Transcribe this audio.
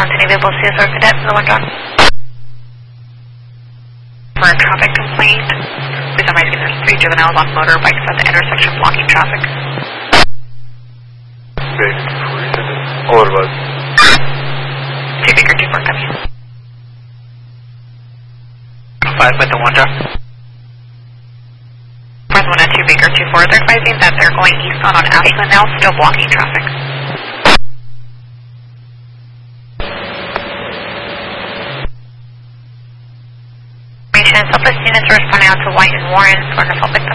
respond to any available CSR cadet for the one drop. For a traffic complaint, please advise me there's 3 juveniles on motorbikes at the intersection blocking traffic. All it was. 2 Baker 2-4 coming. 5 with the one drop. Press 1 at 2 Baker 2-4. They're advising that they're going eastbound on Ashland now, still blocking traffic. Southwest units are responding out to White and Warren for an assault victim.